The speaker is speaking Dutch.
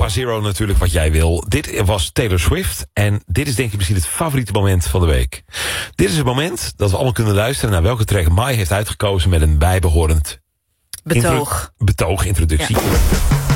Papa Zero natuurlijk wat jij wil. Dit was Taylor Swift. En dit is denk ik misschien het favoriete moment van de week. Dit is het moment dat we allemaal kunnen luisteren naar welke track Mai heeft uitgekozen met een bijbehorend betoog. Introductie. Ja.